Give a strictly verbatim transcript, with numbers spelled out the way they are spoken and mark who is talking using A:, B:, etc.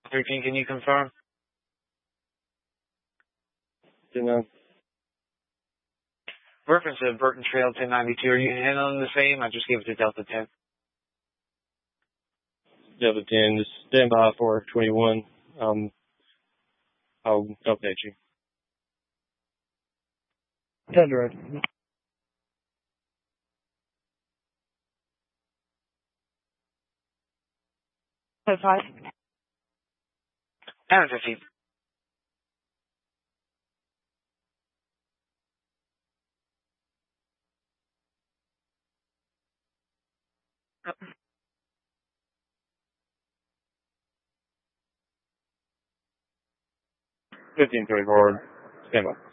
A: thirteen, can you confirm?
B: ten nine.
A: Reference to Burton Trail ten ninety-two, are you handling the same? I just gave it to Delta ten.
B: Delta ten, just stand by for twenty-one. Um, I'll update you.
C: ten direct.
D: five.
A: And fifteen.
B: fifteen thirty-four, stand by.